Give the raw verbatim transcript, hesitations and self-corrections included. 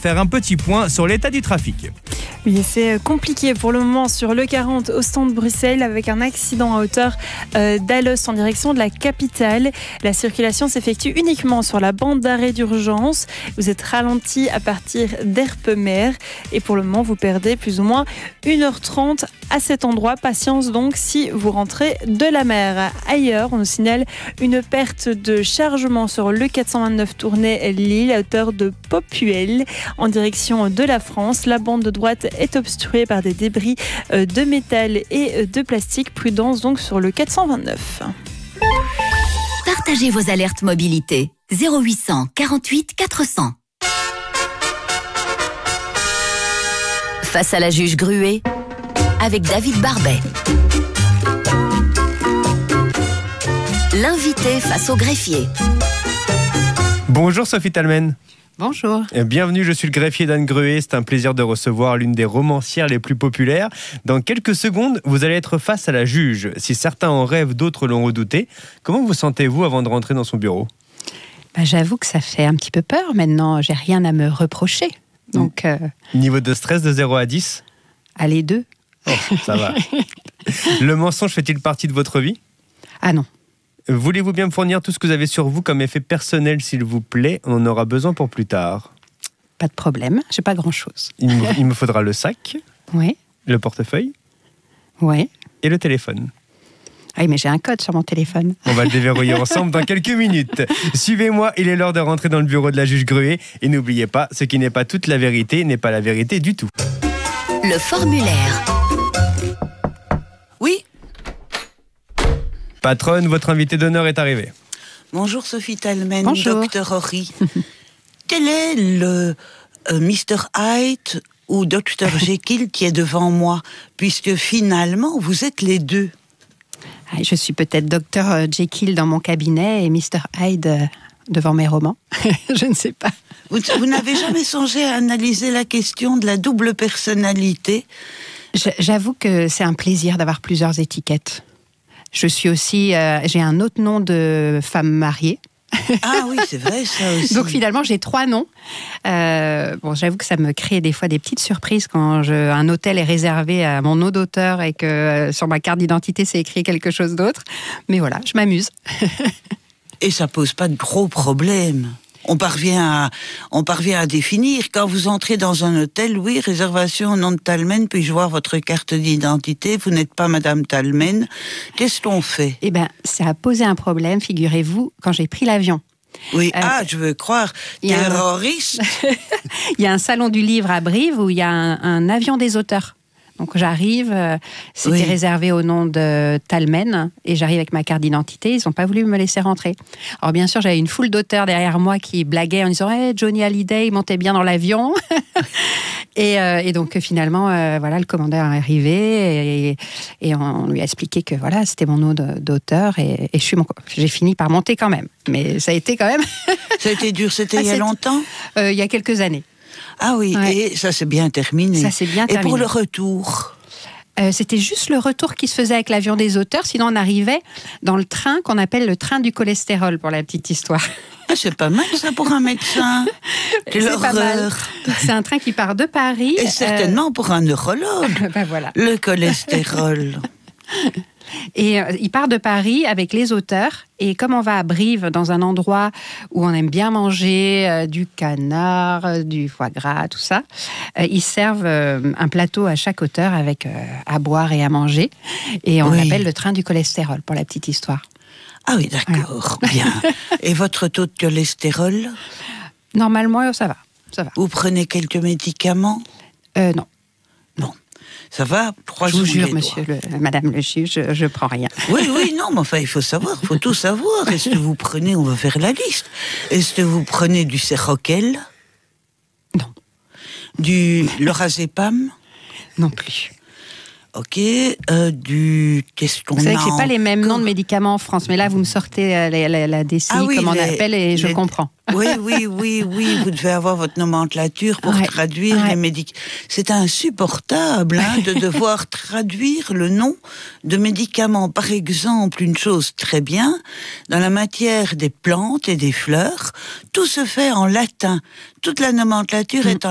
faire un petit point sur l'état du trafic. Oui, c'est compliqué pour le moment sur l'E quarante au stand de Bruxelles avec un accident à hauteur euh, d'Alost en direction de la capitale. La circulation s'effectue uniquement sur la bande d'arrêt d'urgence. Vous êtes ralenti à partir d'Erpemer et pour le moment vous perdez plus ou moins une heure trente à cet endroit. Patience donc si vous rentrez de la mer. Ailleurs, on nous signale une perte de chargement sur l'E quatre cent vingt-neuf Tournai-Lille à hauteur de Popuel en direction de la France. La bande de droite est obstruée par des débris de métal et de plastique. Prudence donc sur le quatre cent vingt-neuf. Partagez vos alertes mobilité. zéro huit cent quarante-huit quatre cents. Face à la juge Gruet, avec David Barbet. L'invité face au greffier. Bonjour Sophie Talmen. Bonjour. Bienvenue, je suis le greffier d'Anne Gruet. C'est un plaisir de recevoir l'une des romancières les plus populaires. Dans quelques secondes, vous allez être face à la juge. Si certains en rêvent, d'autres l'ont redouté. Comment vous sentez-vous avant de rentrer dans son bureau ? Bah, j'avoue que ça fait un petit peu peur. Maintenant, j'ai rien à me reprocher. Donc, euh... Niveau de stress de zéro à dix ? Allez, deux. Oh, ça va. Le mensonge fait-il partie de votre vie ? Ah non. Voulez-vous bien me fournir tout ce que vous avez sur vous comme effet personnel, s'il vous plaît ? On en aura besoin pour plus tard. Pas de problème, j'ai pas grand-chose. Il me, il me faudra le sac, oui. Le portefeuille, oui. Et le téléphone. Ah oui, mais j'ai un code sur mon téléphone. On va le déverrouiller ensemble dans quelques minutes. Suivez-moi, il est l'heure de rentrer dans le bureau de la juge Gruet. Et n'oubliez pas, ce qui n'est pas toute la vérité n'est pas la vérité du tout. Le formulaire. Oui. Patronne, votre invité d'honneur est arrivé. Bonjour Sophie Talmen, Bonjour. docteur Horry. Quel est le euh, mister Hyde ou docteur Jekyll qui est devant moi, puisque finalement vous êtes les deux. Ah, je suis peut-être docteur Jekyll dans mon cabinet et mister Hyde euh, devant mes romans. Je ne sais pas. Vous, vous n'avez jamais songé à analyser la question de la double personnalité ? Je, j'avoue que c'est un plaisir d'avoir plusieurs étiquettes. Je suis aussi, euh, j'ai un autre nom de femme mariée. Ah oui, c'est vrai, ça aussi. Donc finalement, j'ai trois noms. Euh, bon, j'avoue que ça me crée des fois des petites surprises quand je, un hôtel est réservé à mon nom d'auteur et que euh, sur ma carte d'identité, c'est écrit quelque chose d'autre. Mais voilà, je m'amuse. Et ça pose pas de gros problèmes. On parvient à, on parvient à définir. Quand vous entrez dans un hôtel, oui, réservation au nom de Talmen, puis-je voir votre carte d'identité ? Vous n'êtes pas Madame Talmen. Qu'est-ce qu'on fait ? Eh bien, ça a posé un problème, figurez-vous, quand j'ai pris l'avion. Oui, Euh, ah, je veux croire, il y a un- terroriste. Il y a un salon du livre à Brive où il y a un, un avion des auteurs. Donc j'arrive, euh, c'était Oui. réservé au nom de Talmen, et j'arrive avec ma carte d'identité, ils n'ont pas voulu me laisser rentrer. Alors bien sûr, j'avais une foule d'auteurs derrière moi qui blaguaient en disant hey, « Johnny Hallyday, il montait bien dans l'avion ». Et, euh, et donc finalement, euh, voilà, le commandeur est arrivé et, et on lui a expliqué que voilà, c'était mon nom de- d'auteur et, et je suis mon, j'ai fini par monter quand même. Mais ça a été quand même Ça a été dur, c'était Ah, il y a c'est- longtemps ? euh, il y a quelques années. Ah oui, Ouais. et ça s'est bien terminé. Ça s'est bien Et pour terminé. le retour ? Euh, c'était juste le retour qui se faisait avec l'avion des auteurs, sinon on arrivait dans le train qu'on appelle le train du cholestérol, pour la petite histoire. Ah, c'est pas mal ça pour un médecin. Quelle C'est pas mal. horreur. C'est un train qui part de Paris. Et certainement pour un neurologue. Euh, ben voilà. Le cholestérol. Et euh, il part de Paris avec les auteurs. Et comme on va à Brive, dans un endroit où on aime bien manger euh, du canard, euh, du foie gras, tout ça, euh, ils servent euh, un plateau à chaque auteur avec euh, à boire et à manger. Et on Oui. l'appelle le train du cholestérol, pour la petite histoire. Ah oui, d'accord, bien. Et votre taux de cholestérol ? Normalement, ça va. Ça va. Vous prenez quelques médicaments ? Euh, non. Non. Ça va ? Je vous Croisons jure, les monsieur, doigts. le, madame le juge, je, je prends rien. Oui, oui, non, mais enfin, il faut savoir, il faut tout savoir. Est-ce que vous prenez, on va faire la liste. Est-ce que vous prenez du Seroquel ? Non. Du Lorazépam ? Non plus. Ok, euh, du... Qu'est-ce qu'on Vous savez a que j'ai pas les mêmes encore noms de médicaments en France, mais là, vous me sortez euh, la, la, la D C I, Ah oui, comme on les- appelle, et je les- comprends. Oui, oui, oui, oui, vous devez avoir votre nomenclature pour Ouais, traduire ouais. les médicaments. C'est insupportable hein, de devoir traduire le nom de médicaments. Par exemple, une chose très bien, dans la matière des plantes et des fleurs, tout se fait en latin. Toute la nomenclature est en